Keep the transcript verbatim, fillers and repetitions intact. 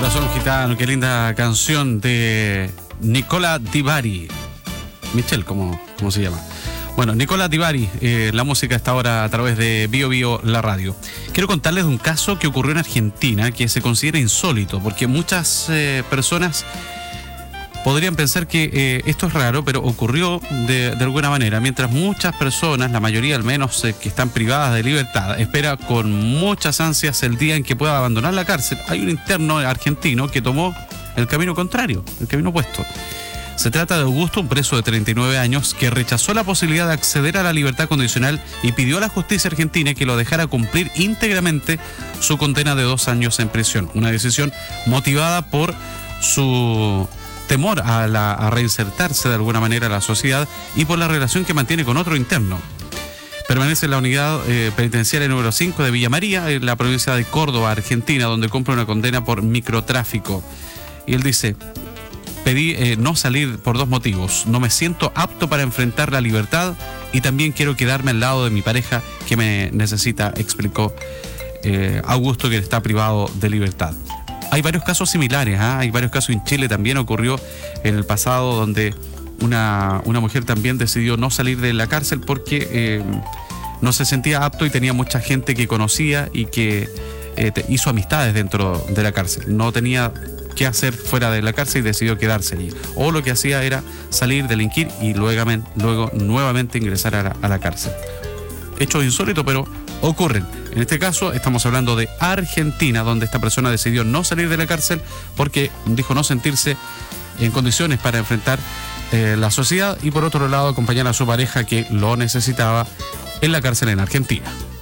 Corazón Gitano, qué linda canción de Nicola Di Bari. Michelle, ¿cómo, cómo se llama? Bueno, Nicola Di Bari, eh, la música está ahora a través de Bio Bio, la radio. Quiero contarles de un caso que ocurrió en Argentina que se considera insólito, porque muchas eh, personas podrían pensar que eh, esto es raro, pero ocurrió de, de alguna manera. Mientras muchas personas, la mayoría al menos eh, que están privadas de libertad, espera con muchas ansias el día en que pueda abandonar la cárcel, hay un interno argentino que tomó el camino contrario, el camino opuesto. Se trata de Augusto, un preso de treinta y nueve años, que rechazó la posibilidad de acceder a la libertad condicional y pidió a la justicia argentina que lo dejara cumplir íntegramente su condena de dos años en prisión. Una decisión motivada por su temor a, la, a reinsertarse de alguna manera a la sociedad y por la relación que mantiene con otro interno. Permanece en la unidad eh, penitenciaria número cinco de Villa María, en la provincia de Córdoba, Argentina, donde cumple una condena por microtráfico. Y él dice: pedí eh, no salir por dos motivos. No me siento apto para enfrentar la libertad y también quiero quedarme al lado de mi pareja que me necesita, explicó eh, Augusto, que está privado de libertad. Hay varios casos similares, ¿eh? Hay varios casos en Chile, también ocurrió en el pasado, donde una, una mujer también decidió no salir de la cárcel porque eh, no se sentía apto y tenía mucha gente que conocía y que eh, te, hizo amistades dentro de la cárcel. No tenía qué hacer fuera de la cárcel y decidió quedarse allí. O lo que hacía era salir, delinquir y luego, luego nuevamente ingresar a la, a la cárcel. Hechos insólitos, pero ocurren. En este caso estamos hablando de Argentina, donde esta persona decidió no salir de la cárcel porque dijo no sentirse en condiciones para enfrentar eh, la sociedad y por otro lado acompañar a su pareja que lo necesitaba en la cárcel en Argentina.